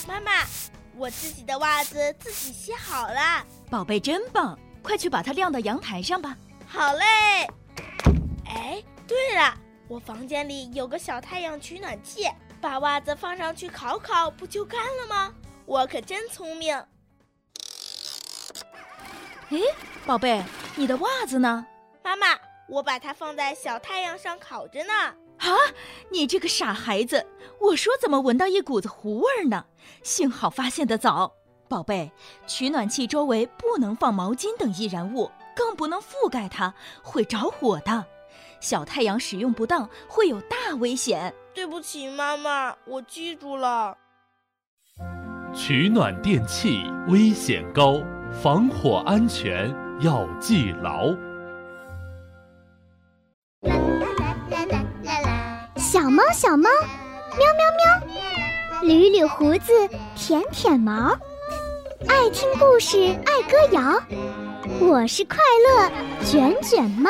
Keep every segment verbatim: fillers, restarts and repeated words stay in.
妈妈，我自己的袜子自己洗好了。 宝贝真棒，快去把它晾到阳台上吧。 好嘞。哎，对了，我房间里有个小太阳取暖器，把袜子放上去烤烤，不就干了吗？我可真聪明。 哎，宝贝，你的袜子呢？ 妈妈，我把它放在小太阳上烤着呢。 啊，你这个傻孩子，我说怎么闻到一股子糊味儿呢？幸好发现得早。宝贝，取暖器周围不能放毛巾等易燃物，更不能覆盖它，会着火的。小太阳使用不当会有大危险。 对不起妈妈，我记住了。 取暖电器危险高，防火安全要记牢。 小猫小猫，喵喵喵，捋捋胡子，舔舔毛，爱听故事，爱歌谣。我是快乐卷卷猫。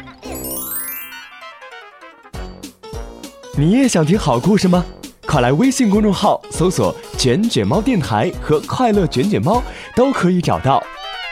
你也想听好故事吗？快来微信公众号搜索卷卷猫电台和快乐卷卷猫，都可以找到。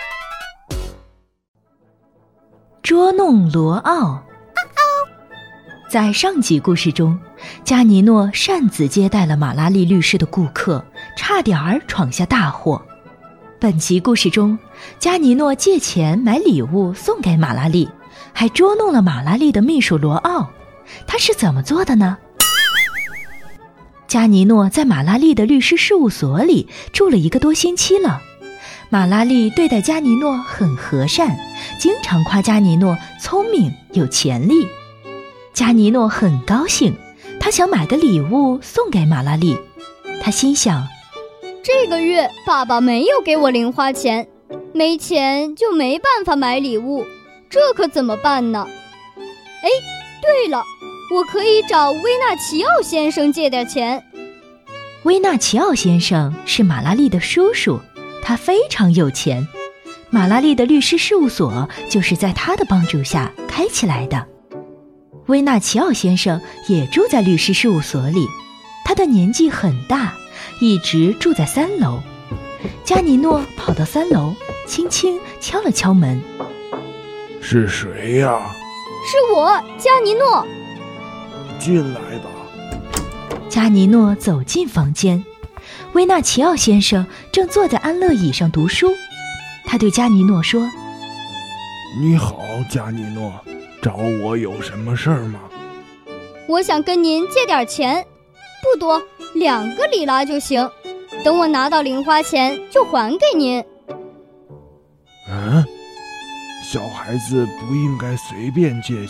捉弄罗奥。在上集故事中，加尼诺擅自接待了马拉利律师的顾客，差点儿闯下大祸。本集故事中，加尼诺借钱买礼物送给马拉利，还捉弄了马拉利的秘书罗奥。他是怎么做的呢？加尼诺在马拉利的律师事务所里住了一个多星期了。马拉利对待加尼诺很和善，经常夸加尼诺聪明有潜力。加尼诺很高兴，他想买个礼物送给马拉利。他心想， 这个月爸爸没有给我零花钱，没钱就没办法买礼物，这可怎么办呢？哎，对了，我可以找威纳奇奥先生借点钱。 威纳奇奥先生是马拉利的叔叔，他非常有钱。马拉利的律师事务所就是在他的帮助下开起来的。威纳奇奥先生也住在律师事务所里，他的年纪很大，一直住在三楼。加尼诺跑到三楼，轻轻敲了敲门。 是谁呀？ 是我，加尼诺。 进来吧。 加尼诺走进房间，威纳奇奥先生正坐在安乐椅上读书。他对加尼诺说： 你好，加尼诺，找我有什么事儿吗？ 我想跟您借点钱，不多，两个里拉就行，等我拿到零花钱就还给您。 嗯，小孩子不应该随便借